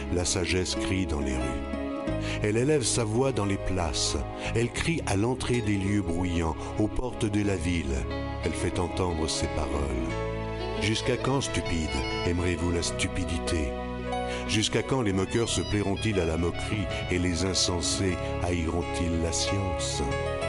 la sagesse crie dans les rues. Elle élève sa voix dans les places, elle crie à l'entrée des lieux bruyants, aux portes de la ville, elle fait entendre ses paroles. Jusqu'à quand, stupides, aimerez-vous la stupidité? Jusqu'à quand les moqueurs se plairont-ils à la moquerie et les insensés haïront-ils la science?